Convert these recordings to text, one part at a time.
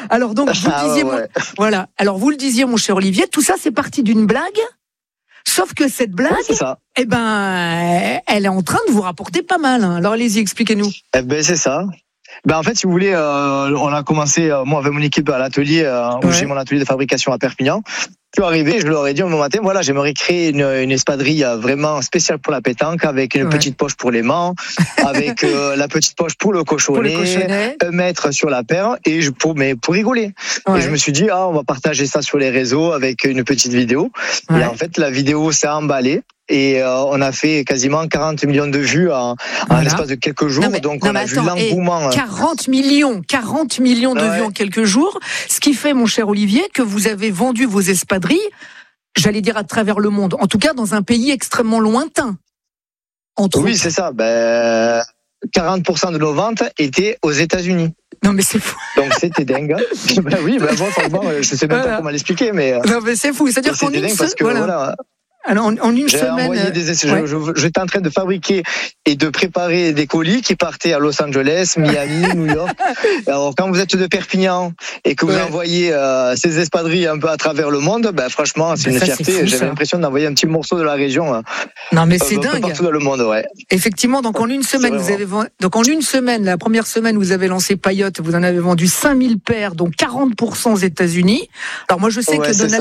Alors donc vous le disiez, voilà. Alors vous le disiez, mon cher Olivier, tout ça c'est parti d'une blague. Sauf que cette blague, elle est en train de vous rapporter pas mal. Alors allez-y, expliquez-nous. C'est ça. En fait, si vous voulez, on a commencé, moi avec mon équipe à l'atelier, où j'ai mon atelier de fabrication à Perpignan. Je suis arrivé, je leur ai dit au matin, voilà, j'aimerais créer une espadrille vraiment spéciale pour la pétanque, avec une petite poche pour l'aimant, avec la petite poche pour le cochonnet, 1 mètre sur la paire, pour rigoler. Et je me suis dit, on va partager ça sur les réseaux avec une petite vidéo. Et en fait, la vidéo s'est emballée. Et on a fait quasiment 40 millions de vues en l'espace de quelques jours. Donc on a vu l'engouement. 40 millions de vues en quelques jours. Ce qui fait, mon cher Olivier, que vous avez vendu vos espadrilles, j'allais dire à travers le monde, en tout cas dans un pays extrêmement lointain. Oui, c'est ça. 40% de nos ventes étaient aux États-Unis. Non mais c'est fou. Donc c'était dingue. Franchement, je sais même pas comment l'expliquer, mais. Non mais c'est fou. C'est-à-dire qu'en une semaine. Alors, en une semaine. J'étais en train de fabriquer et de préparer des colis qui partaient à Los Angeles, Miami, New York. Alors, quand vous êtes de Perpignan et que vous envoyez ces espadrilles un peu à travers le monde, franchement, c'est une fierté. J'avais l'impression d'envoyer un petit morceau de la région. Non, mais c'est dingue. Partout dans le monde, Effectivement, donc en une semaine, la première semaine, vous avez lancé Payotte, vous en avez vendu 5000 paires, dont 40% aux États-Unis. Alors, moi, je sais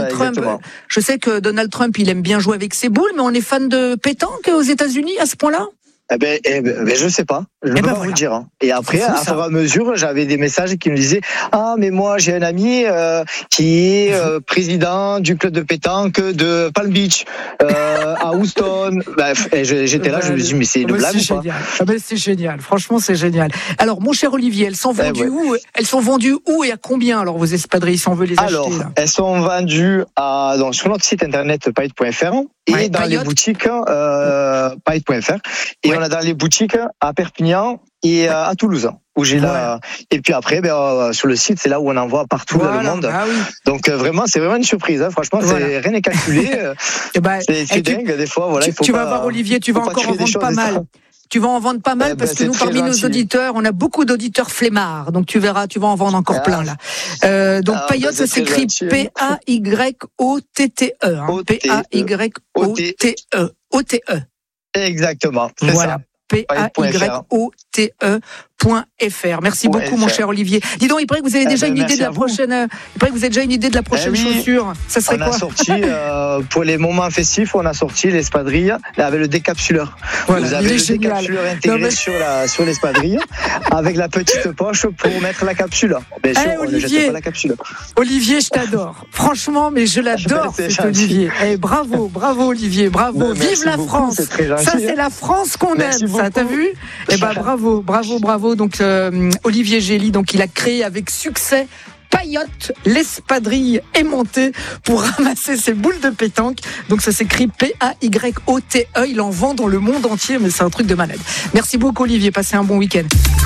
que Donald Trump, il aime bien jouer avec ses boules, mais on est fan de pétanque aux États-Unis à ce point-là? Je sais pas. Je ne peux pas vous le dire. Et après, à fur et à mesure, j'avais des messages qui me disaient mais moi j'ai un ami qui est président du club de pétanque de Palm Beach à Houston. J'étais là, je me dis mais c'est une blague ou pas? C'est génial. Franchement, c'est génial. Alors, mon cher Olivier, elles sont vendues où? Elles sont vendues où et à combien alors vos espadrilles si on veut les acheter? Alors, elles sont vendues sur notre site internet payotte.fr et dans les boutiques payotte.fr. Et on a dans les boutiques à Perpignan et à Toulouse, où j'ai et puis après, sur le site, c'est là où on envoie partout dans le monde. Donc vraiment, c'est vraiment une surprise. Franchement, c'est rien n'est calculé. C'est dingue des fois. Tu vas voir, Olivier, tu vas encore en vendre pas mal. Tu vas en vendre pas mal parce que nous, parmi nos auditeurs, on a beaucoup d'auditeurs flemmards. Donc tu verras, tu vas en vendre encore plein là. Donc Payotte, ça s'écrit P-A-Y-O-T-T-E. P-A-Y-O-T-E. O-T-E. Exactement. C'est ça. P-A-Y-O-T-E.fr. Merci beaucoup, mon cher Olivier. Dis donc, il paraît que vous avez déjà une idée de la prochaine. Il paraît que vous avez déjà une idée de la prochaine chaussure. Ça serait quoi? On a sorti pour les moments festifs, on a sorti l'espadrille avec le décapsuleur. Voilà, vous avez le décapsuleur intégré sur l'espadrille avec la petite poche pour mettre la capsule. Bien sûr, on ne jette pas la capsule. Olivier, je t'adore. Franchement, mais je l'adore, cet Olivier. Bravo, Olivier, bravo. Vive la France. Ça, c'est la France qu'on aime. Ça, t'as vu? Bravo. Donc Olivier Gély, donc il a créé avec succès Payotte, l'espadrille aimantée pour ramasser ses boules de pétanque. Donc ça s'écrit P-A-Y-O-T-E. Il en vend dans le monde entier, mais c'est un truc de malade. Merci beaucoup Olivier, passez un bon week-end.